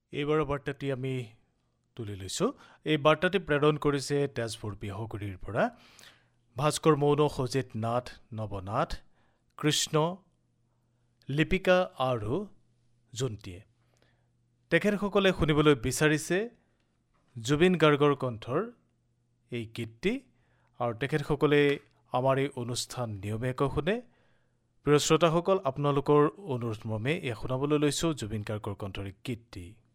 এইবাৰৰ বাৰ্তাটি আমি তুলি লৈছোঁ। এই বাৰ্তাটি প্ৰেৰণ কৰিছে তেজপুৰ বিহগুৰিৰ পৰা ভাস্কৰ মৌন, সজিত নাথ, নৱনাথ, কৃষ্ণ, লিপিকা আৰু জুন্তীয়ে। তেখেতসকলে শুনিবলৈ বিচাৰিছে জুবিন গাৰ্গৰ কণ্ঠৰ এই গীতটি আৰু তেখেতসকলে আমাৰ এই অনুষ্ঠান নিয়মীয়াকৈ শুনে। প্ৰিয় শ্ৰোতাসকল, আপোনালোকৰ অনুৰোধ মৰ্মে এয়া শুনাবলৈ লৈছোঁ জুবিন গাৰ্গৰ কণ্ঠৰ গীতটি।